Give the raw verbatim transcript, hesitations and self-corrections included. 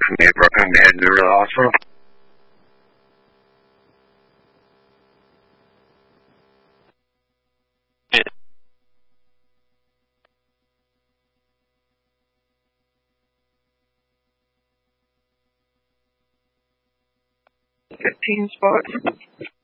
Maybe I'm heading to the hospital. Fifteen spots.